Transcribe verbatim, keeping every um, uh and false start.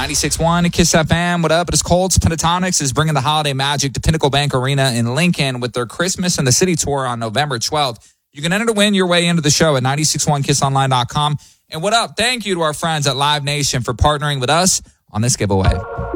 ninety-six point one Kiss F M. What up? It is Colts. Pentatonics is bringing the holiday magic to Pinnacle Bank Arena in Lincoln with their Christmas in the City tour on November twelfth. You can enter to win your way into the show at nine six one kiss online dot com. And what up? Thank you to our friends at Live Nation for partnering with us on this giveaway.